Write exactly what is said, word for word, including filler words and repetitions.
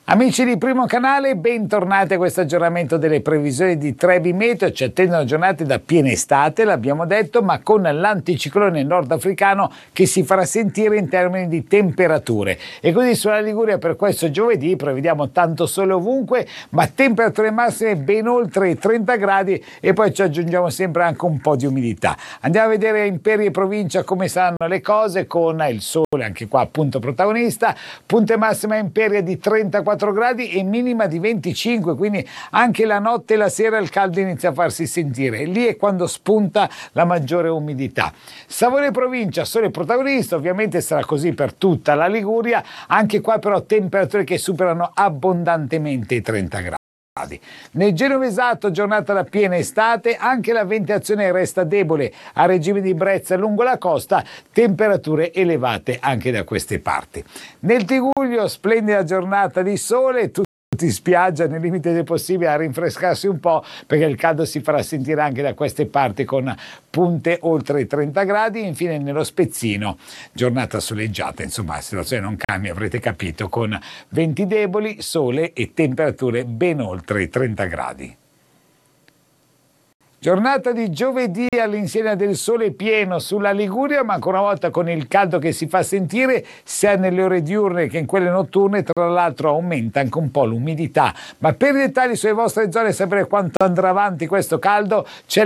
Amici di Primo Canale, bentornati a questo aggiornamento delle previsioni di Trebi Meteo. Ci attendono giornate da piena estate, l'abbiamo detto, ma con l'anticiclone nordafricano che si farà sentire in termini di temperature. E quindi sulla Liguria per questo giovedì prevediamo tanto sole ovunque, ma temperature massime ben oltre i trenta gradi e poi ci aggiungiamo sempre anche un po' di umidità. Andiamo a vedere Imperia e provincia come saranno le cose, con il sole anche qua appunto protagonista, punte massima Imperia di trentaquattro gradi e minima di venticinque, quindi anche la notte e la sera il caldo inizia a farsi sentire, e lì è quando spunta la maggiore umidità. Savona e provincia, sole protagonista, ovviamente sarà così per tutta la Liguria, anche qua però temperature che superano abbondantemente i trenta gradi. Nel Genovesato, giornata da piena estate, anche la ventilazione resta debole a regime di brezza lungo la costa, temperature elevate anche da queste parti. Nel Tigullio, splendida giornata di sole, tutti in spiaggia nel limite del possibile a rinfrescarsi un po', perché il caldo si farà sentire anche da queste parti con punte oltre i trenta gradi. Infine nello Spezzino, giornata soleggiata, insomma la situazione non cambia, avrete capito, con venti deboli, sole e temperature ben oltre i trenta gradi. Giornata di giovedì all'insegna del sole pieno sulla Liguria, ma ancora una volta con il caldo che si fa sentire sia nelle ore diurne che in quelle notturne. Tra l'altro aumenta anche un po' l'umidità. Ma per i dettagli sulle vostre zone, sapere quanto andrà avanti questo caldo, c'è